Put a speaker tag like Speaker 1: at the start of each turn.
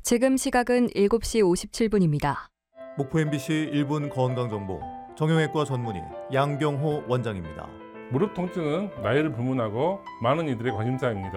Speaker 1: 지금 시각은 7시 57분입니다.
Speaker 2: 목포 MBC 1분 건강정보 정형외과 전문의 양경호 원장입니다.
Speaker 3: 무릎 통증은 나이를 불문하고 많은 이들의 관심사입니다.